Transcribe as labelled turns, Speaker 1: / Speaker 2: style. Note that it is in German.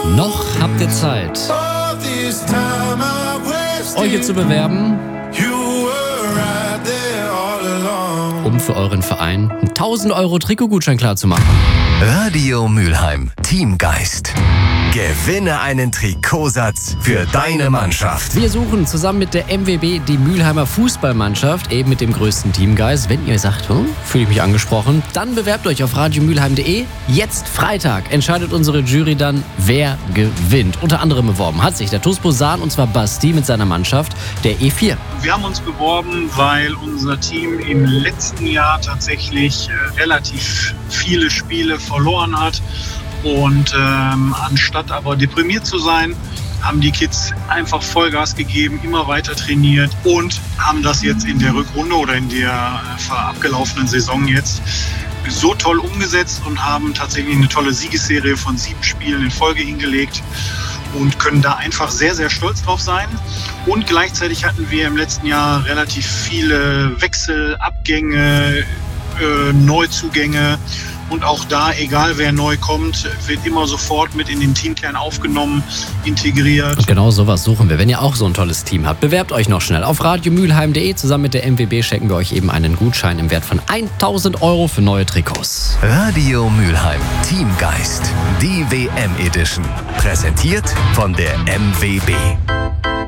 Speaker 1: Noch habt ihr Zeit, euch hier zu bewerben, um für euren Verein einen 1000 € Trikotgutschein klarzumachen.
Speaker 2: Radio Mülheim Teamgeist. Gewinne einen Trikotsatz für deine Mannschaft.
Speaker 1: Wir suchen zusammen mit der MWB die Mülheimer Fußballmannschaft, eben mit dem größten Teamgeist. Wenn ihr sagt, fühle ich mich angesprochen, dann bewerbt euch auf radiomülheim.de. Jetzt Freitag entscheidet unsere Jury dann, wer gewinnt. Unter anderem beworben hat sich der TuS Bosan, und zwar Basti mit seiner Mannschaft, der E4.
Speaker 3: Wir haben uns beworben, weil unser Team im letzten Jahr tatsächlich relativ viele Spiele verloren hat. Und anstatt aber deprimiert zu sein, haben die Kids einfach Vollgas gegeben, immer weiter trainiert und haben das jetzt in der Rückrunde oder in der abgelaufenen Saison jetzt so toll umgesetzt und haben tatsächlich eine tolle Siegesserie von 7 Spielen in Folge hingelegt und können da einfach sehr, sehr stolz drauf sein. Und gleichzeitig hatten wir im letzten Jahr relativ viele Wechsel, Abgänge, Neuzugänge. Und auch da, egal wer neu kommt, wird immer sofort mit in den Teamkern aufgenommen, integriert.
Speaker 1: Und genau sowas suchen wir. Wenn ihr auch so ein tolles Team habt, bewerbt euch noch schnell auf radiomülheim.de. Zusammen mit der MWB schenken wir euch eben einen Gutschein im Wert von 1000 € für neue Trikots.
Speaker 2: Radio Mülheim Teamgeist. Die WM Edition. Präsentiert von der MWB.